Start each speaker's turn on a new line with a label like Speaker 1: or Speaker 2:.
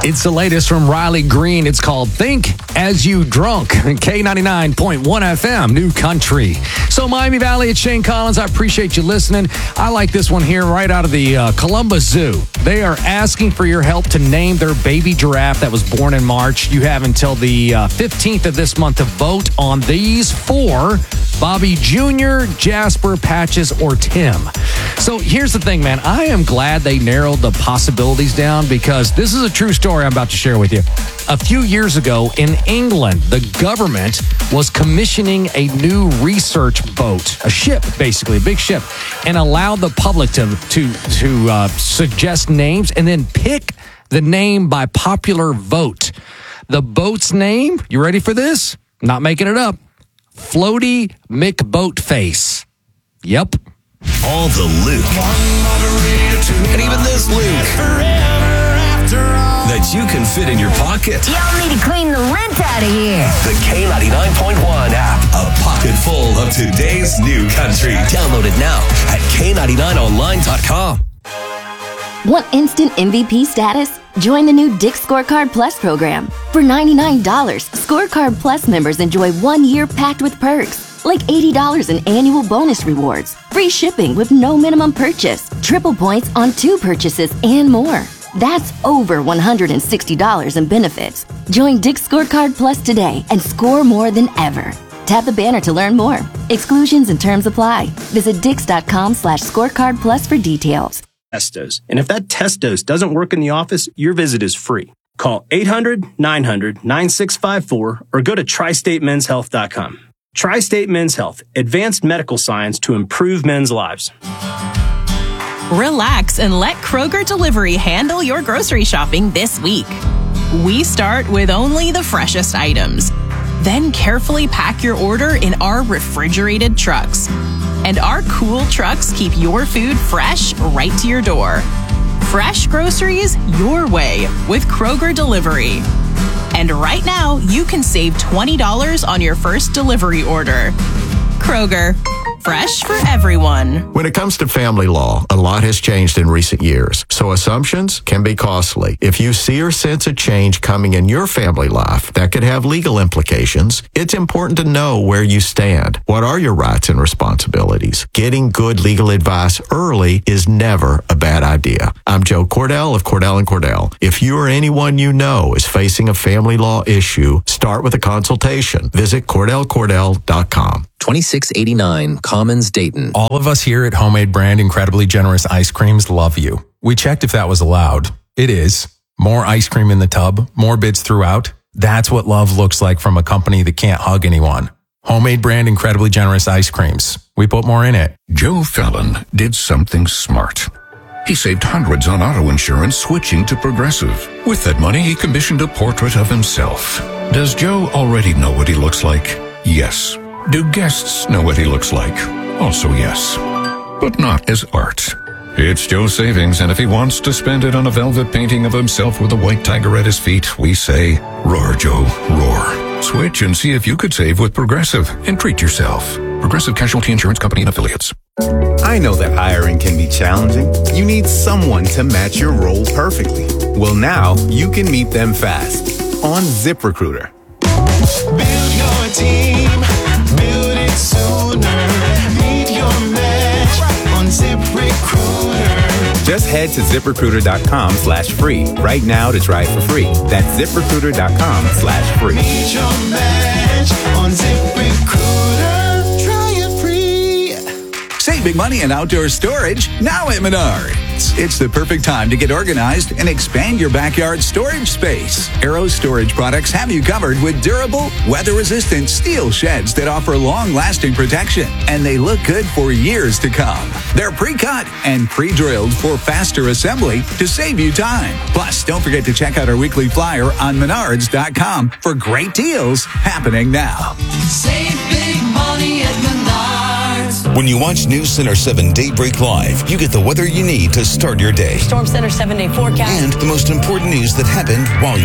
Speaker 1: It's the latest from Riley Green. It's called Think As You Drunk. K99.1 FM, New Country. So Miami Valley, it's Shane Collins. I appreciate you listening. I like this one here right out of the Columbus Zoo. They are asking for your help to name their baby giraffe that was born in March. You have until the 15th of this month to vote on these four: Bobby Jr., Jasper, Patches, or Tim. So here's the thing, man. I am glad they narrowed the possibilities down, because this is a true story I'm about to share with you. A few years ago in England, the government was commissioning a new research boat, a ship, basically, a big ship, and allowed the public to suggest names and then pick the name by popular vote. The boat's name, you ready for this? Not making it up. Floaty McBoatface. Yep.
Speaker 2: All the Luke. And even this Luke. That you can fit in your pocket.
Speaker 3: Y'all need to clean the lint out of here.
Speaker 2: The K99.1 app. A pocket full of today's new country. Download it now at K99online.com.
Speaker 4: Want instant MVP status? Join the new Dick's Scorecard Plus program. For $99, Scorecard Plus members enjoy 1 year packed with perks, like $80 in annual bonus rewards, free shipping with no minimum purchase, triple points on 2 purchases, and more. That's over $160 in benefits. Join Dick's Scorecard Plus today and score more than ever. Tap the banner to learn more. Exclusions and terms apply. Visit Dix.com/scorecard plus for details.
Speaker 5: Test dose. And if that test dose doesn't work in the office, your visit is free. Call 800-900-9654 or go to TriStateMen'sHealth.com. Tri-State Men's Health, advanced medical science to improve men's lives.
Speaker 6: Relax and let Kroger Delivery handle your grocery shopping this week. We start with only the freshest items. Then carefully pack your order in our refrigerated trucks. And our cool trucks keep your food fresh right to your door. Fresh groceries your way with Kroger Delivery. And right now, you can save $20 on your first delivery order. Kroger, fresh for everyone.
Speaker 7: When it comes to family law, a lot has changed in recent years, so assumptions can be costly. If you see or sense a change coming in your family life that could have legal implications, it's important to know where you stand. What are your rights and responsibilities? Getting good legal advice early is never a bad idea. I'm Joe Cordell of Cordell & Cordell. If you or anyone you know is facing a family law issue, start with a consultation. Visit CordellCordell.com.
Speaker 8: 2689 Commons, Dayton.
Speaker 9: All of us here at Homemade Brand Incredibly Generous Ice Creams love you. We checked if that was allowed. It is. More ice cream in the tub, more bids throughout. That's what love looks like from a company that can't hug anyone. Homemade Brand Incredibly Generous Ice Creams. We put more in it.
Speaker 10: Joe Fallon did something smart. He saved hundreds on auto insurance switching to Progressive. With that money, he commissioned a portrait of himself. Does Joe already know what he looks like? Yes. Do guests know what he looks like? Also yes. But not as art. It's Joe's savings, and if he wants to spend it on a velvet painting of himself with a white tiger at his feet, we say, roar, Joe, roar. Switch and see if you could save with Progressive and treat yourself. Progressive Casualty Insurance Company and Affiliates.
Speaker 11: I know that hiring can be challenging. You need someone to match your role perfectly. Well, now you can meet them fast on ZipRecruiter.
Speaker 12: Build your team. Build it sooner. Meet your match on ZipRecruiter.
Speaker 11: Just head to ZipRecruiter.com/free right now to try it for free. That's ZipRecruiter.com/free.
Speaker 12: Meet your match on ZipRecruiter. Try it free.
Speaker 13: Save big money on outdoor storage now at Menards. It's the perfect time to get organized and expand your backyard storage space. Arrow Storage Products have you covered with durable, weather-resistant steel sheds that offer long-lasting protection, and they look good for years to come. They're pre-cut and pre-drilled for faster assembly to save you time. Plus, don't forget to check out our weekly flyer on Menards.com for great deals happening now.
Speaker 12: Save big money at Menards.
Speaker 2: When you watch News Center 7 Daybreak Live, you get the weather you need to start your day.
Speaker 14: Storm Center 7-day forecast.
Speaker 2: And the most important news that happened while you